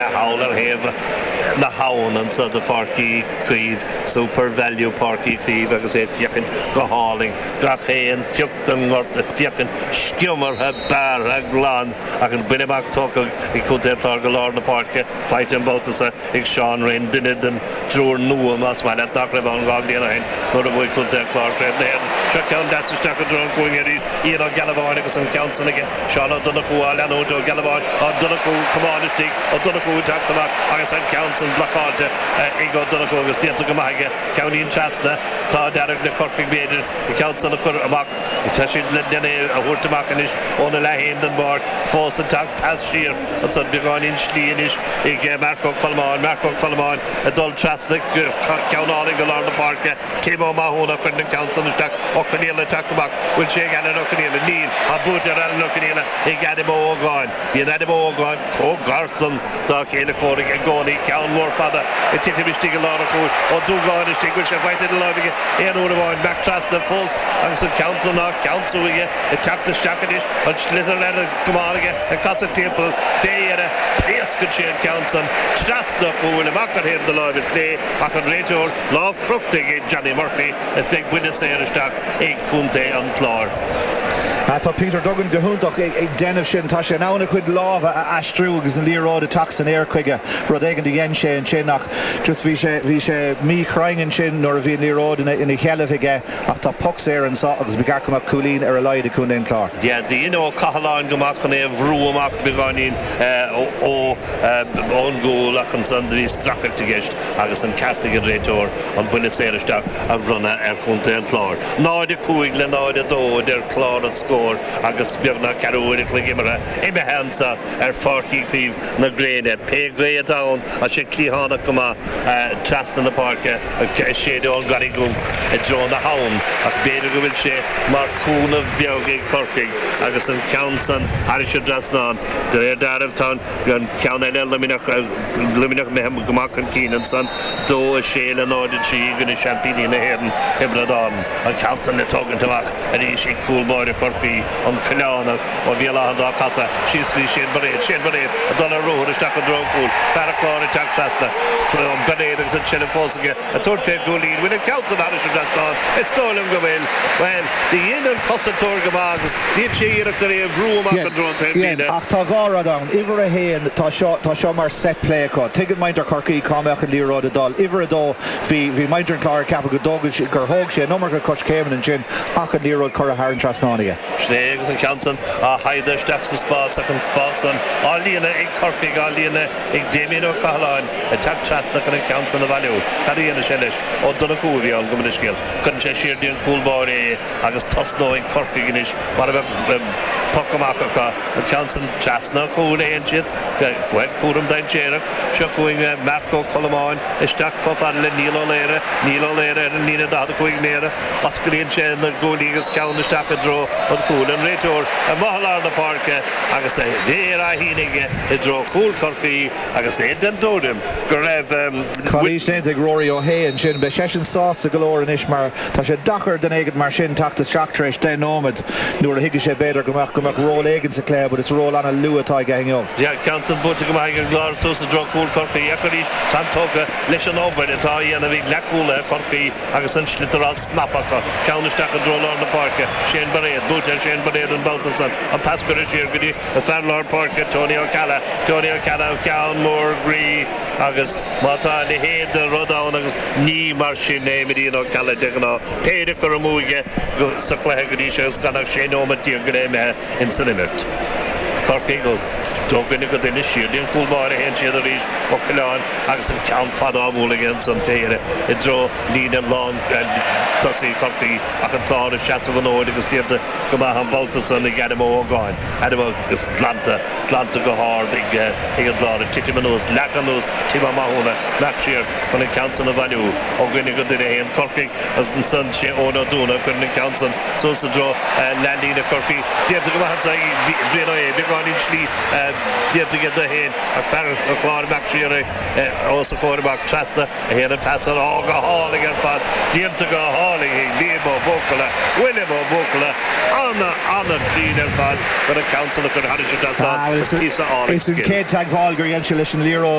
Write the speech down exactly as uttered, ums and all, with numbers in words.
Howler have na hawn an so the Farky Cleave super value Parky Cleave agus é fiacin go háling ga chéan fiachtan or the fiacin skimmer ha bar ha glan ag an binneach tóca I could dead go lár na parke fighting bout us ag Sean Rain dinid an drúr nua mas mal at dach an gagdi an nor a could dead Clark red then check out that's stuck a drunk going in you know Galavan agus an council again Sean O'Donoghue Alano do Galavan O'Donoghue come on stick O'Donoghue attack the back agus an council blockade Ego O'Donoghue agus dieter go maige county in Chatsna tá Derek the Corking beidir the council the cur amach itashid denne a hortamachanish on the lahin den bar force attack pass sheer and so begun in Schlienish ig Marco Colman Marco Colman a dull Chatsna count go along the park Timo Mahona for the council attack O'Connell attack the back will shake and O'Connell Neil a booter and O'Connell he got him all gone he had him all gone Co Garson Doc in the corner and Goni Cal more father it did him stick a lot of food or do God is stick which I find it a lot again and over one back trust the force and so council now council we get attack the Stackadish and slither let it come on again and Casa Temple they had a place good chain council just the fool and back at him the love play I can rate or love crook to get Johnny Murphy it's big witness there stack a Kunte and Clor Tá Peter Duggan gohúntaach ag denmh sin tá sé nána chuid lábh a aistriú agus an líróid a tax an air chuige rud éigean de dhéan sé an sin nach just bhí sé bhí sé mí chraingan sin nuair a bhí líróid ina chealamh ige ach tá pox éar an sa agus bhí gar go coolín ar a leid a chun éon clár. Yeah, the you know Cahalan gomak an é bhrú amach beganin ó ón gúil ach an san bhí strachar tigist agus an cartig an réitor an buine séiristeach a bhrunna ar chunta an clár. Náid a cúig le náid a dóid ar clár an scór agus beagna carúir le gimara ime hansa ar Farky Cleave na gréine pe gré a down a sé clíhanna goma trust in the park sé on gari gum a draw na hawn ach beidir go bhfuil sé mar cúnamh beag ag Corking agus an council Irish Drasnan der darf town gan count eile luminach luminach mehem gomak an Keenan son do a sé an order chi gonna champagne na heden ibradon an council na token tamach and he she cool boy the Corking on Clánach or Vila and Casa she's Shane Barrett Shane Barrett a dollar road a stack of drone cool Farah Clon attack Chatsna from Barrett and Chile Fosga a third fair goal lead with a council Irish Drasnan it's stolen go well well the inner Cossator Gamags the cheer of the room and drone ach tá gára down iver a héan tá seo tá seo mar set play có tuigid maidir Corcaí cámeach an líróid a dal iver a dó hí hí maidir an clár cap go dógad gur thóg sé nómar go cos céimeann an sin ach an líróid chur a thar an Trasnánaige. Schläges an Council a haide stachs spas ach an spas an alíana ag Corcaí alíana ag Damien O'Cahalan a tag chats nach an Council na value cadíana selis ó Donoghue an gomunis gil chun sé siar dín coolbar é agus tosno ag Corcaí gnis mar a Pokamaka an Council chats na cool é an siad gwed cúram dain séireach seo chuing Marco Colman is stach cofan le Níl O'Leary Níl O'Leary an lína da chuig néra oscaríonn sé na ggólaígus ceann na stach a dro an cool an réitor a mahalar na parke agus é déir a hínige i dro cool Corcaí agus é den dódim go raibh Chalí sin ag Rory O'Hagan sin be sé sin sás a golóir inis mar tá sé dachar den éigid mar sin tachta seachtaréis den nómad nuair a hiige sé beidir gomach gomach ról éigean sa cléir, but it's ról anna luatá gang of. Yeah, Council bute go maig an glár so sa dro cool Corcaí ecorí tan tóga leis an óbair atá íana bhí lecúla Corcaí agus an slitar snapacha ceannaisteach an drolár na parke Shane Barrett bute Shane Barrett an Baltasan an pascar is here godi a Farlar Parke Tony O'Calla Tony O'Calla Cal Moore Gree agus mata le head the rodown agus ní mar sin é Medina O'Calla degna péide go múige go sa cléthe godi segus ganach Shane O'Matir gréime in Sinimert Corcaí go dogan go den siir din coolbar hen siad a rís o Clán agus an count fada múl against an féire i dro lína long tosí Corcaí ach an chlár is chats of an óid agus tíirta go ma an Baltasan i gad ó gáin adam agus Atlanta Atlanta go hard ig ig an glár titi manús lecanús tíma mahona nach siir an count an a value o gynnig go din hen Corcaí as an sun sé óna dúna chun an count so sa dro landína Corcaí tíirta go ma han sa brína é Gáin slí dianta get a héin a fer a chláirbeach tríre os a chláirbeach trasta a héana pass an ága háling ar fad dianta go háling í Liam O'Buckla William O'Buckla anna anna trín ar fad but a council a chun hadis It's in Céad tag Volger Jenshe leis an Lero